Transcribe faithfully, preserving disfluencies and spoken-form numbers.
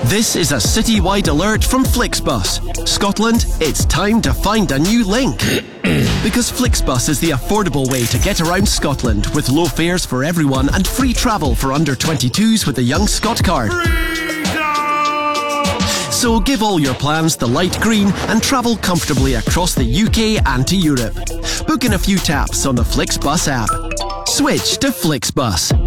This is a citywide alert from Flixbus. Scotland, it's time to find a new link. Because Flixbus is the affordable way to get around Scotland, with low fares for everyone and free travel for under twenty-twos with the Young Scot card. So give all your plans the light green and travel comfortably across the U K and to Europe. Book in a few taps on the Flixbus app. Switch to Flixbus.